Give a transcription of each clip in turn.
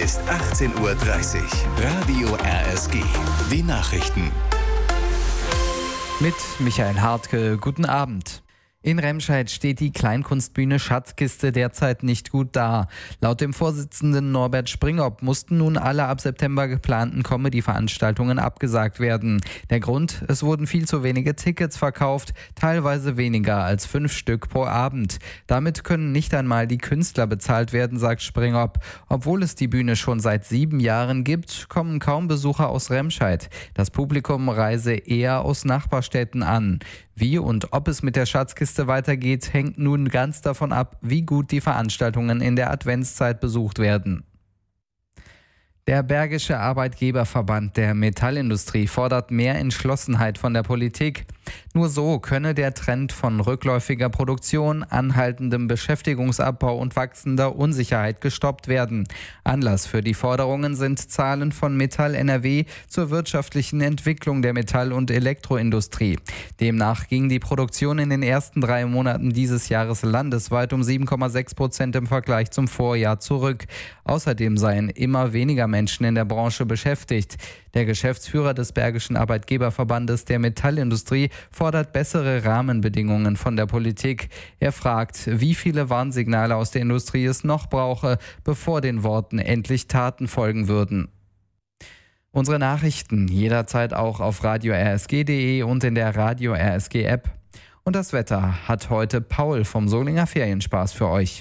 ist 18:30 Uhr. Radio RSG. Die Nachrichten. Mit Michael Hartke, guten Abend. In Remscheid steht die Kleinkunstbühne Schatzkiste derzeit nicht gut da. Laut dem Vorsitzenden Norbert Springop mussten nun alle ab September geplanten Comedy-Veranstaltungen abgesagt werden. Der Grund? Es wurden viel zu wenige Tickets verkauft, teilweise weniger als 5 Stück pro Abend. Damit können nicht einmal die Künstler bezahlt werden, sagt Springop. Obwohl es die Bühne schon seit 7 Jahren gibt, kommen kaum Besucher aus Remscheid. Das Publikum reise eher aus Nachbarstädten an. Wie und ob es mit der Schatzkiste weitergeht, hängt nun ganz davon ab, wie gut die Veranstaltungen in der Adventszeit besucht werden. Der Bergische Arbeitgeberverband der Metallindustrie fordert mehr Entschlossenheit von der Politik. Nur so könne der Trend von rückläufiger Produktion, anhaltendem Beschäftigungsabbau und wachsender Unsicherheit gestoppt werden. Anlass für die Forderungen sind Zahlen von Metall NRW zur wirtschaftlichen Entwicklung der Metall- und Elektroindustrie. Demnach ging die Produktion in den ersten 3 Monaten dieses Jahres landesweit um 7,6% im Vergleich zum Vorjahr zurück. Außerdem seien immer weniger Menschen in der Branche beschäftigt. Der Geschäftsführer des Bergischen Arbeitgeberverbandes der Metallindustrie fordert bessere Rahmenbedingungen von der Politik. Er fragt, wie viele Warnsignale aus der Industrie es noch brauche, bevor den Worten endlich Taten folgen würden. Unsere Nachrichten jederzeit auch auf radio-rsg.de und in der Radio RSG App. Und das Wetter hat heute Paul vom Solinger Ferienspaß für euch.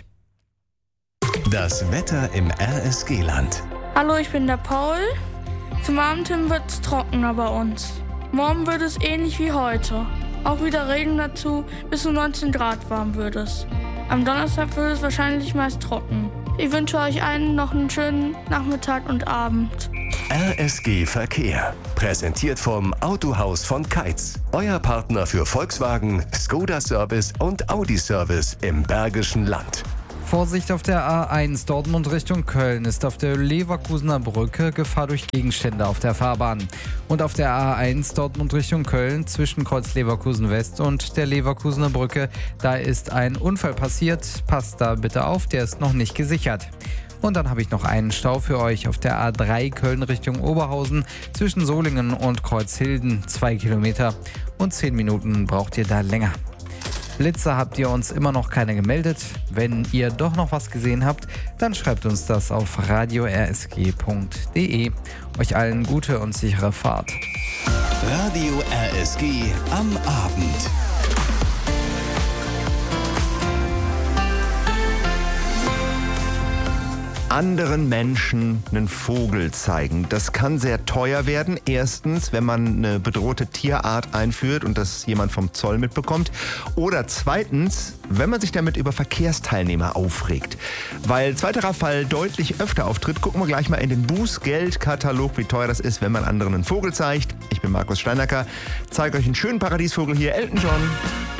Das Wetter im RSG-Land. Hallo, ich bin der Paul. Zum Abend hin wird es trockener bei uns. Morgen wird es ähnlich wie heute. Auch wieder Regen dazu, bis zu 19 Grad warm wird es. Am Donnerstag wird es wahrscheinlich meist trocken. Ich wünsche euch allen noch einen schönen Nachmittag und Abend. RSG Verkehr. Präsentiert vom Autohaus von Keitz. Euer Partner für Volkswagen, Skoda Service und Audi Service im Bergischen Land. Vorsicht auf der A1 Dortmund Richtung Köln ist auf der Leverkusener Brücke Gefahr durch Gegenstände auf der Fahrbahn. Und auf der A1 Dortmund Richtung Köln zwischen Kreuz Leverkusen West und der Leverkusener Brücke, da ist ein Unfall passiert. Passt da bitte auf, der ist noch nicht gesichert. Und dann habe ich noch einen Stau für euch auf der A3 Köln Richtung Oberhausen zwischen Solingen und Kreuzhilden, 2 Kilometer und 10 Minuten braucht ihr da länger. Blitze habt ihr uns immer noch keine gemeldet. Wenn ihr doch noch was gesehen habt, dann schreibt uns das auf radio-rsg.de. Euch allen gute und sichere Fahrt. Radio RSG am Abend. Anderen Menschen einen Vogel zeigen. Das kann sehr teuer werden. Erstens, wenn man eine bedrohte Tierart einführt und das jemand vom Zoll mitbekommt. Oder zweitens, wenn man sich damit über Verkehrsteilnehmer aufregt. Weil zweiterer Fall deutlich öfter auftritt, gucken wir gleich mal in den Bußgeldkatalog, wie teuer das ist, wenn man anderen einen Vogel zeigt. Ich bin Markus Steinacker, zeige euch einen schönen Paradiesvogel hier, Elton John.